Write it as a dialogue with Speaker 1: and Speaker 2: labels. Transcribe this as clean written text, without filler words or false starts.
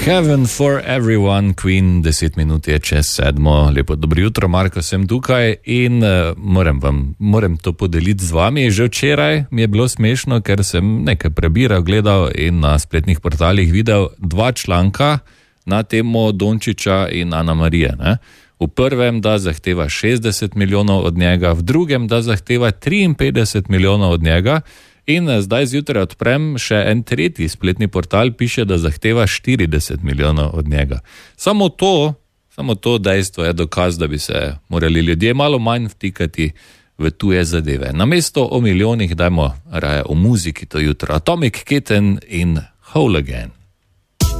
Speaker 1: Heaven for everyone, Queen, 10 minut je čez 7. Lepo dobro jutro, Marko, sem tukaj in moram to podeliti z vami. Že včeraj mi je bilo smešno, ker sem nekaj prebiral, gledal in na spletnih portalih videl 2 članka na temo Dončića in Ana Marije. Ne? V prvem, da zahteva 60 milijonov od njega, v drugem, da zahteva 53 milijonov od njega. In zdaj zjutraj odprem še en tretji spletni portal, piše, da zahteva 40 milijonov od njega. Samo to dejstvo je dokaz, da bi se morali ljudje malo manj vtikati v tuje zadeve. Namesto o milijonih dajmo raje o muziki to jutro. Atomic Kitten in Whole Again.